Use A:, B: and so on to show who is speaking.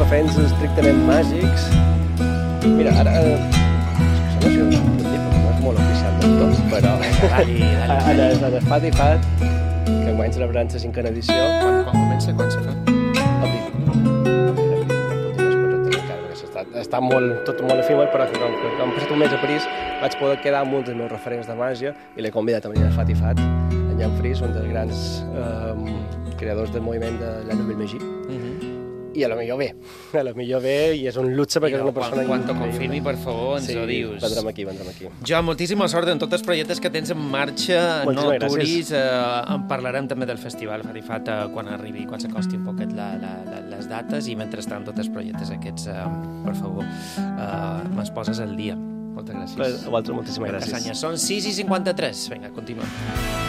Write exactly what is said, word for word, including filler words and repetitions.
A: referents estrictament màgics... Mira, ara... Eh, no sé, no és molt oficial del tot, però...
B: Dali, dali, dali.
A: En el Fat i Fat, que guany celebrant la cinquena edició...
B: Quan, quan comença? Quan se fa?
A: Està, està molt, tot molt efímer, però com, com hem passat un mes a París vaig poder quedar amb un dels meus referents de màgia i l'he convidat a venir a Fat i Fat, en Jan Fries, un dels grans eh, creadors del moviment de la Nouvelle Magie. Uh-huh. I a lo millor bé, a lo millor bé, i és un luxe perquè és una persona...
B: Quan t'ho confirmi, per favor, ens
A: sí,
B: ho dius.
A: vendrem aquí, vendrem aquí.
B: Jo, moltíssima sort en tots els projectes que tens en marxa,
A: moltíssimes
B: no aturis,
A: gràcies.
B: eh, en parlarem també del festival Fat i Fat eh, quan arribi, quan s'acosti un poquet la, la, la, les dates, i mentrestant tots els projectes aquests, eh, per favor, eh, me'ls poses al dia. Moltes gràcies.
A: A vosaltres, moltíssimes gràcies.
B: Són sis i cinquanta-tres. Vinga, continuem.